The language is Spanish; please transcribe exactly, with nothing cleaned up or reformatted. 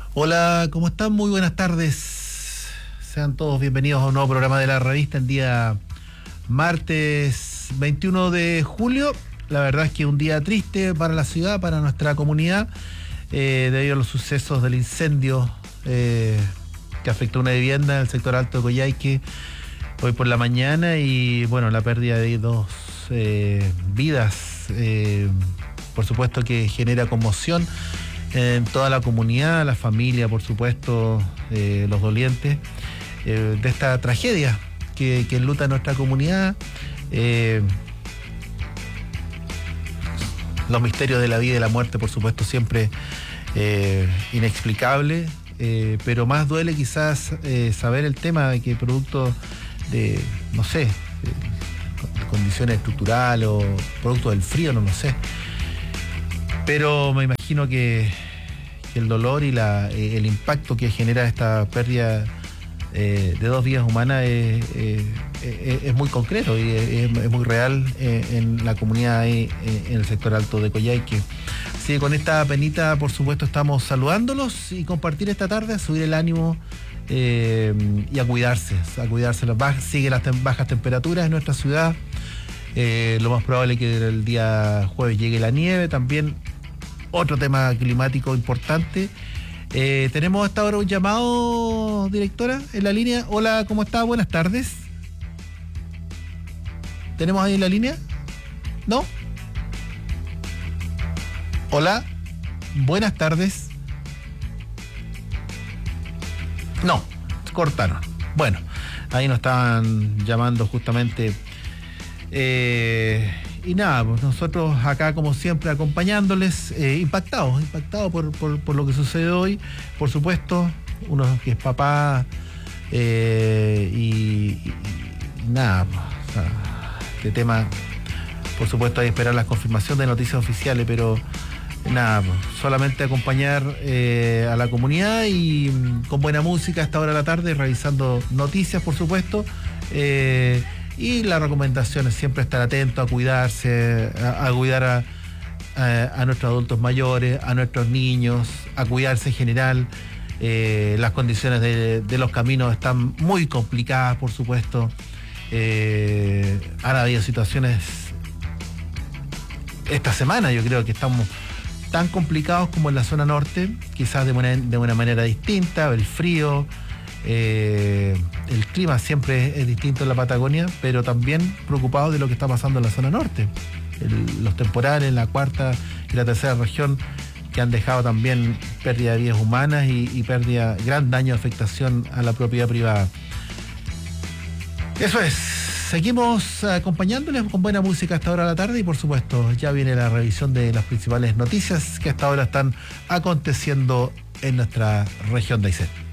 Hola, ¿cómo están? Muy buenas tardes. Sean todos bienvenidos a un nuevo programa de la revista en día martes veintiuno de julio. La verdad es que un día triste para la ciudad, para nuestra comunidad, eh, debido a los sucesos del incendio eh, que afectó una vivienda en el sector alto de Coyhaique hoy por la mañana y bueno, la pérdida de dos eh, vidas, eh, por supuesto que genera conmoción en toda la comunidad, la familia, por supuesto, eh, los dolientes eh, de esta tragedia que, que enluta nuestra comunidad. Eh, los misterios de la vida y la muerte, por supuesto, siempre eh, inexplicables, eh, pero más duele quizás eh, saber el tema de que producto de, no sé, de condiciones estructurales o producto del frío, no lo sé. Pero me imagino que, que el dolor y la, eh, el impacto que genera esta pérdida eh, de dos vidas humanas es, eh, es, es muy concreto y es, es muy real eh, en la comunidad ahí, eh, en el sector alto de Coyhaique. Así que con esta penita, por supuesto, estamos saludándolos y compartir esta tarde, a subir el ánimo eh, y a cuidarse, a cuidarse. Las bajas, sigue las tem- bajas temperaturas en nuestra ciudad. Eh, lo más probable es que el día jueves llegue la nieve, también otro tema climático importante. Eh, tenemos hasta ahora un llamado, directora, en la línea. Hola, ¿cómo está? Buenas tardes. ¿Tenemos ahí en la línea? ¿No? Hola, buenas tardes. No, cortaron. Bueno, ahí nos estaban llamando justamente. Eh, y nada, pues nosotros acá como siempre acompañándoles, eh, impactados, impactados por, por, por lo que sucede hoy, por supuesto, uno que es papá eh, y, y, y nada, pues, o sea, este tema, por supuesto hay que esperar la confirmación de noticias oficiales, pero nada, pues, solamente acompañar eh, a la comunidad y mm, con buena música a esta hora de la tarde, revisando noticias, por supuesto. Eh, Y la recomendación es siempre estar atento a cuidarse, a, a cuidar a, a, a nuestros adultos mayores, a nuestros niños, a cuidarse en general. Eh, las condiciones de, de los caminos están muy complicadas, por supuesto. Eh, han habido situaciones esta semana, yo creo que estamos tan complicados como en la zona norte, quizás de una, de una manera distinta, el frío. Eh, el clima siempre es distinto en la Patagonia, pero también preocupados de lo que está pasando en la zona norte. El, los temporales, la cuarta y la tercera región, que han dejado también pérdida de vidas humanas y, y pérdida, gran daño, afectación a la propiedad privada. Eso es. Seguimos acompañándoles con buena música hasta ahora de la tarde y por supuesto ya viene la revisión de las principales noticias que hasta ahora están aconteciendo en nuestra región de Aysén.